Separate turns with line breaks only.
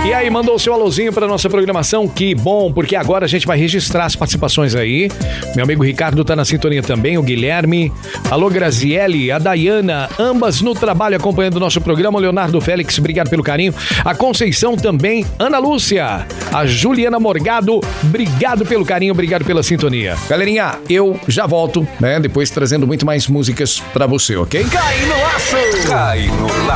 E aí, mandou o seu alôzinho pra nossa programação? Que bom, porque agora a gente vai registrar as participações aí. Meu amigo Ricardo tá na sintonia também, o Guilherme. Alô, Graziele, a Dayana, ambas no trabalho acompanhando o nosso programa. O Leonardo Félix, obrigado pelo carinho. A Conceição também. Ana Lúcia, a Juliana Morgado, obrigado pelo carinho, obrigado pela sintonia. Galerinha, eu já volto, né? Depois trazendo muito mais músicas pra você, ok?
Cai no laço! Cai no laço!